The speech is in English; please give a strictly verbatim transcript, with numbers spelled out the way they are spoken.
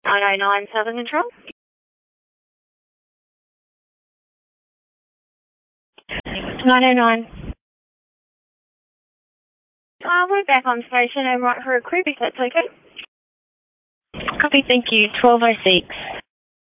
nine oh nine Southern Control. nine oh nine. Uh, we're back on station and right for a crew if that's okay. Copy, thank you. twelve oh six.